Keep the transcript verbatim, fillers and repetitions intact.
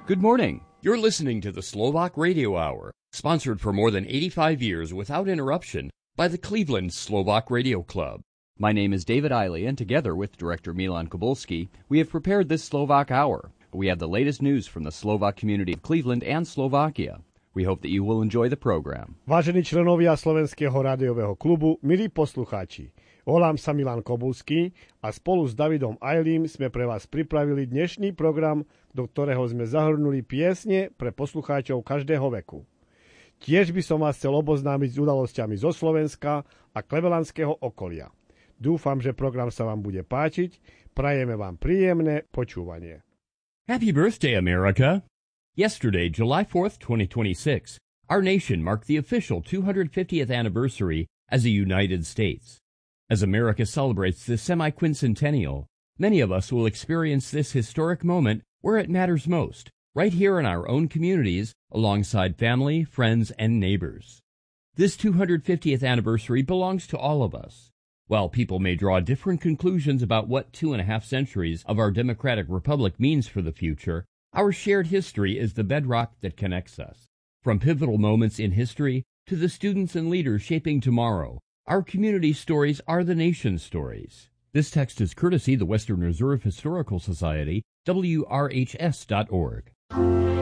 Good morning. You're listening to the Slovak Radio Hour, sponsored for more than eighty-five years without interruption by the Cleveland Slovak Radio Club. My name is David Eiley, and together with Director Milan Kobulski, we have prepared this Slovak Hour. We have the latest news from the Slovak community of Cleveland and Slovakia. We hope that you will enjoy the program. Vážení členovia Slovenského rádiového klubu, milí poslucháči, volám sa Milan Kobulský a spolu s Davidom Eilím sme pre vás pripravili dnešný program, do ktorého sme zahrnuli piesne pre poslucháčov každého veku. Tiež by som vás chcel oboznámiť s udalosťami zo Slovenska a klevelandského okolia. Dúfam, že program sa vám bude páčiť. Prajeme vám príjemné počúvanie. Happy birthday, America! Yesterday, July fourth, twenty twenty-six, our nation marked the official two hundred fiftieth anniversary as a United States. As America celebrates the semi-quincentennial, many of us will experience this historic moment where it matters most, right here in our own communities, alongside family, friends, and neighbors. This two hundred fiftieth anniversary belongs to all of us. While people may draw different conclusions about what two and a half centuries of our democratic republic means for the future, our shared history is the bedrock that connects us. From pivotal moments in history to the students and leaders shaping tomorrow, our community stories are the nation's stories. This text is courtesy the Western Reserve Historical Society, W R H S dot org.